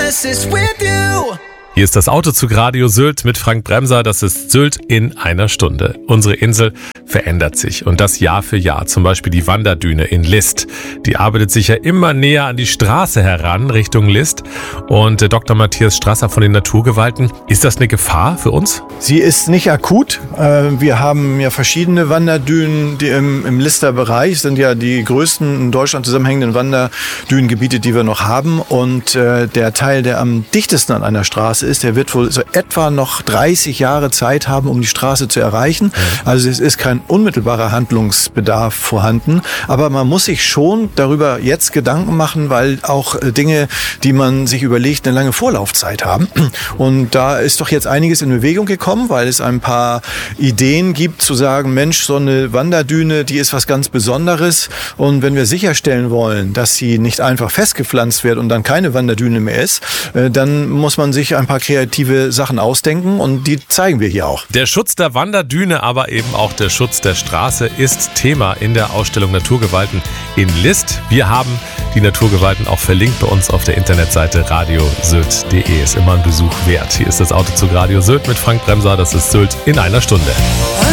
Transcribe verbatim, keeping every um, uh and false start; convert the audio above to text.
promise is with you. Hier ist das Autozug Radio Sylt mit Frank Bremser. Das ist Sylt in einer Stunde. Unsere Insel verändert sich und das Jahr für Jahr. Zum Beispiel die Wanderdüne in List. Die arbeitet sich ja immer näher an die Straße heran, Richtung List. Und äh, Doktor Matthias Strasser von den Naturgewalten, ist das eine Gefahr für uns? Sie ist nicht akut. Äh, wir haben ja verschiedene Wanderdünen, die im, im Lister Bereich sind ja die größten in Deutschland zusammenhängenden Wanderdünengebiete, die wir noch haben. Und äh, der Teil, der am dichtesten an einer Straße ist, der wird wohl so etwa noch dreißig Jahre Zeit haben, um die Straße zu erreichen. Also es ist kein unmittelbarer Handlungsbedarf vorhanden, aber man muss sich schon darüber jetzt Gedanken machen, weil auch Dinge, die man sich überlegt, eine lange Vorlaufzeit haben. Und da ist doch jetzt einiges in Bewegung gekommen, weil es ein paar Ideen gibt, zu sagen, Mensch, so eine Wanderdüne, die ist was ganz Besonderes. Und wenn wir sicherstellen wollen, dass sie nicht einfach festgepflanzt wird und dann keine Wanderdüne mehr ist, dann muss man sich ein paar kreative Sachen ausdenken und die zeigen wir hier auch. Der Schutz der Wanderdüne, aber eben auch der Schutz der Straße ist Thema in der Ausstellung Naturgewalten in List. Wir haben die Naturgewalten auch verlinkt bei uns auf der Internetseite radiosylt punkt de. Ist immer ein Besuch wert. Hier ist das Autozug Radio Sylt mit Frank Bremser. Das ist Sylt in einer Stunde.